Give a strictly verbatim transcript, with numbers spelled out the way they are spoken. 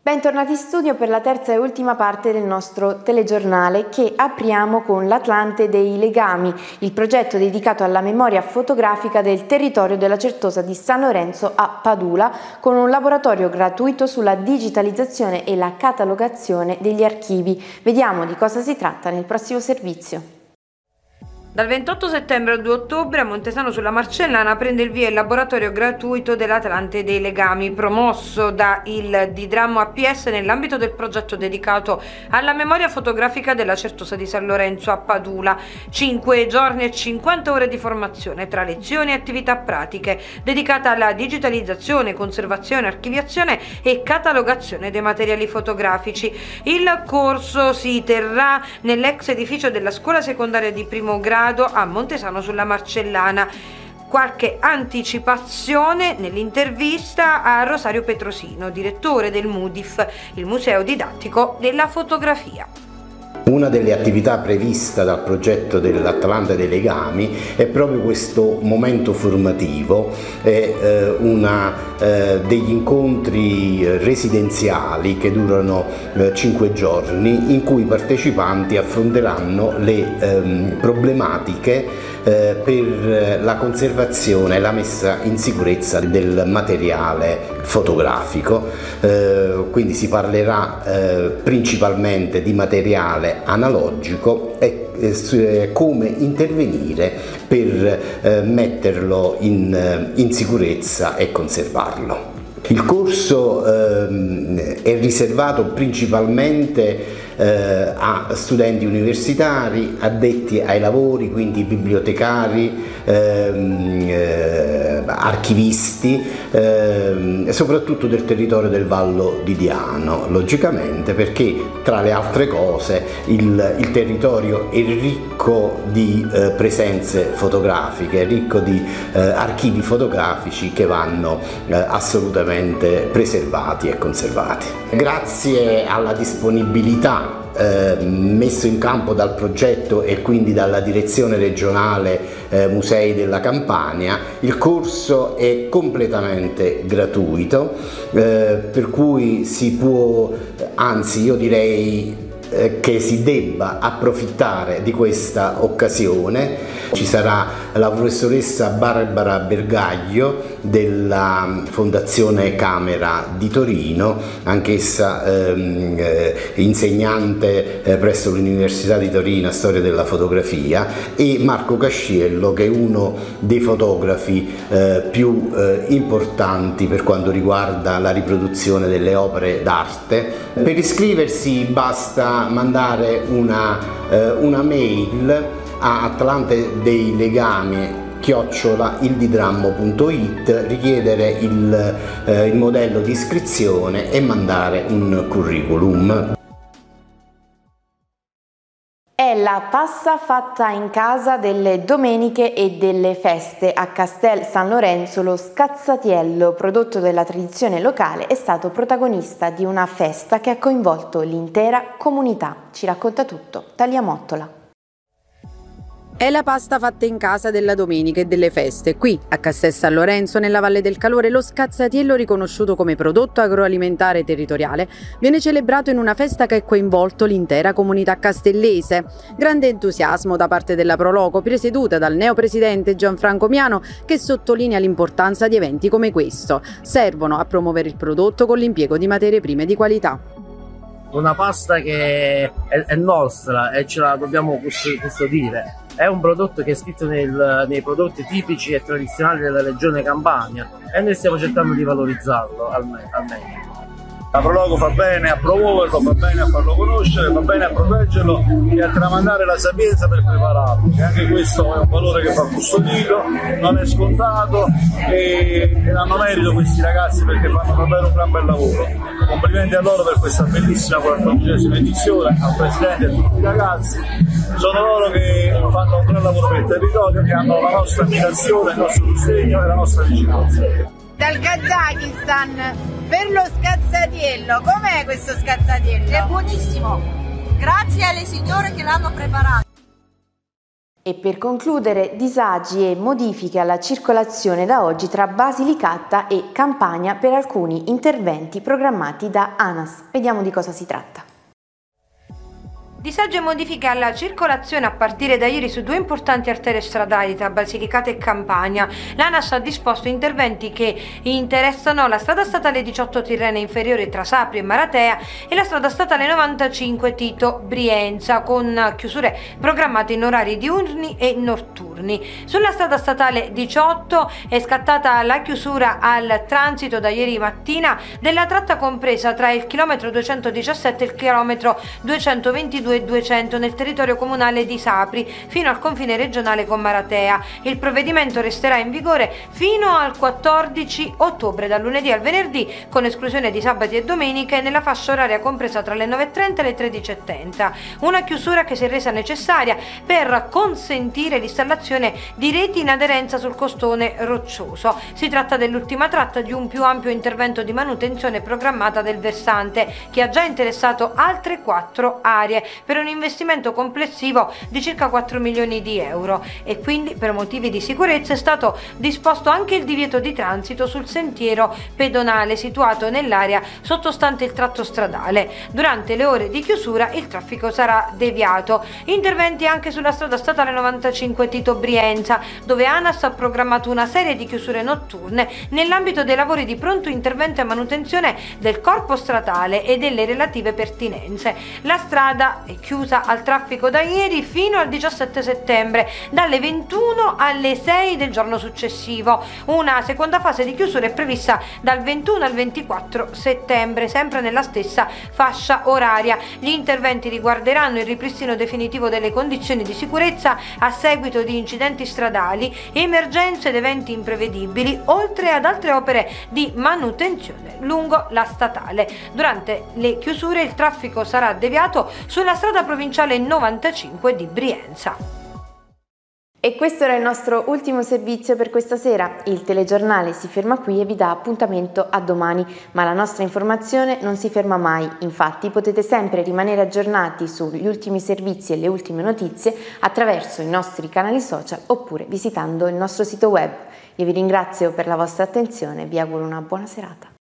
Bentornati in studio per la terza e ultima parte del nostro telegiornale che apriamo con l'Atlante dei Legami, il progetto dedicato alla memoria fotografica del territorio della Certosa di San Lorenzo a Padula, con un laboratorio gratuito sulla digitalizzazione e la catalogazione degli archivi. Vediamo di cosa si tratta nel prossimo servizio. Dal ventotto settembre al due ottobre a Montesano sulla Marcellana prende il via il laboratorio gratuito dell'Atlante dei Legami, promosso da il Didrammo A P S nell'ambito del progetto dedicato alla memoria fotografica della Certosa di San Lorenzo a Padula. Cinque giorni e cinquanta ore di formazione tra lezioni e attività pratiche dedicata alla digitalizzazione, conservazione, archiviazione e catalogazione dei materiali fotografici. Il corso si terrà nell'ex edificio della scuola secondaria di primo grado a Montesano sulla Marcellana. Qualche anticipazione nell'intervista a Rosario Petrosino, direttore del MUDIF, il Museo Didattico della Fotografia. Una delle attività prevista dal progetto dell'Atlante dei Legami è proprio questo momento formativo, è eh, una, eh, degli incontri residenziali che durano eh, cinque giorni in cui i partecipanti affronteranno le ehm, problematiche eh, per la conservazione e la messa in sicurezza del materiale fotografico, eh, quindi si parlerà eh, principalmente di materiale analogico e eh, come intervenire per eh, metterlo in, in sicurezza e conservarlo. Il corso eh, è riservato principalmente eh, a studenti universitari, addetti ai lavori, quindi bibliotecari, ehm, eh, archivisti, eh, soprattutto del territorio del Vallo di Diano, logicamente, perché tra le altre cose il, il territorio è ricco di eh, presenze fotografiche, è ricco di eh, archivi fotografici che vanno eh, assolutamente preservati e conservati. Grazie alla disponibilità Eh, messo in campo dal progetto e quindi dalla direzione regionale eh, Musei della Campania, il corso è completamente gratuito, eh, per cui si può, anzi io direi eh, che si debba approfittare di questa occasione. Ci sarà la professoressa Barbara Bergaglio della Fondazione Camera di Torino, anch'essa ehm, eh, insegnante eh, presso l'Università di Torino a Storia della Fotografia, e Marco Casciello, che è uno dei fotografi eh, più eh, importanti per quanto riguarda la riproduzione delle opere d'arte. Per iscriversi basta mandare una, eh, una mail a Atlante dei Legami chiocciola ildidrammo punto it, richiedere il, eh, il modello di iscrizione e mandare un curriculum. È la pasta fatta in casa delle domeniche e delle feste. A Castel San Lorenzo lo scazzatiello, prodotto della tradizione locale, è stato protagonista di una festa che ha coinvolto l'intera comunità. Ci racconta tutto Talia Mottola. È la pasta fatta in casa della domenica e delle feste. Qui, a Castel San Lorenzo, nella Valle del Calore, lo scazzatiello, riconosciuto come prodotto agroalimentare territoriale, viene celebrato in una festa che ha coinvolto l'intera comunità castellese. Grande entusiasmo da parte della Proloco, presieduta dal neopresidente Gianfranco Miano, che sottolinea l'importanza di eventi come questo. Servono a promuovere il prodotto con l'impiego di materie prime di qualità. Una pasta che è, è nostra e ce la dobbiamo custodire. È un prodotto che è scritto nel, nei prodotti tipici e tradizionali della regione Campania e noi stiamo cercando di valorizzarlo al, me al meglio. La Proloco fa bene a promuoverlo, fa bene a farlo conoscere, fa bene a proteggerlo e a tramandare la sapienza per prepararlo. E anche questo è un valore che va custodito, non è scontato e, e hanno merito questi ragazzi perché fanno davvero un gran bel lavoro. Complimenti a loro per questa bellissima quattordicesima edizione, al Presidente e a tutti i ragazzi. Sono loro che fanno un gran lavoro per il territorio, che hanno la nostra ammirazione, il nostro sostegno e la nostra vicinanza. Dal Kazakistan per lo scazzatiello. Com'è questo scazzatiello? È buonissimo, grazie alle signore che l'hanno preparato. E per concludere, disagi e modifiche alla circolazione da oggi tra Basilicata e Campania per alcuni interventi programmati da ANAS. Vediamo di cosa si tratta. Disagi e modifiche alla circolazione a partire da ieri su due importanti arterie stradali tra Basilicata e Campania. L'ANAS ha disposto interventi che interessano la strada statale diciotto Tirrene Inferiore tra Sapri e Maratea e la strada statale novantacinque Tito Brienza, con chiusure programmate in orari diurni e notturni. Sulla strada statale diciotto è scattata la chiusura al transito da ieri mattina della tratta compresa tra il chilometro duecentodiciassette e il chilometro duecentoventidue e duecento nel territorio comunale di Sapri fino al confine regionale con Maratea. Il provvedimento resterà in vigore fino al quattordici ottobre, dal lunedì al venerdì, con esclusione di sabati e domeniche, nella fascia oraria compresa tra le nove e trenta e le tredici e trenta. Una chiusura che si è resa necessaria per consentire l'installazione di reti in aderenza sul costone roccioso. Si tratta dell'ultima tratta di un più ampio intervento di manutenzione programmata del versante, che ha già interessato altre quattro aree, per un investimento complessivo di circa quattro milioni di euro, e quindi per motivi di sicurezza è stato disposto anche il divieto di transito sul sentiero pedonale situato nell'area sottostante il tratto stradale. Durante le ore di chiusura il traffico sarà deviato. Interventi anche sulla strada statale novantacinque Tito Brienza, dove ANAS ha programmato una serie di chiusure notturne nell'ambito dei lavori di pronto intervento e manutenzione del corpo stradale e delle relative pertinenze. La strada è chiusa al traffico da ieri fino al diciassette settembre, dalle ventuno alle sei del giorno successivo. Una seconda fase di chiusura è prevista dal ventuno al ventiquattro settembre, sempre nella stessa fascia oraria. Gli interventi riguarderanno il ripristino definitivo delle condizioni di sicurezza a seguito di incidenti stradali, emergenze ed eventi imprevedibili, oltre ad altre opere di manutenzione lungo la statale. Durante le chiusure il traffico sarà deviato sulla strada provinciale novantacinque di Brienza. E questo era il nostro ultimo servizio per questa sera. Il telegiornale si ferma qui e vi dà appuntamento a domani, ma la nostra informazione non si ferma mai. Infatti potete sempre rimanere aggiornati sugli ultimi servizi e le ultime notizie attraverso i nostri canali social oppure visitando il nostro sito web. Io vi ringrazio per la vostra attenzione e vi auguro una buona serata.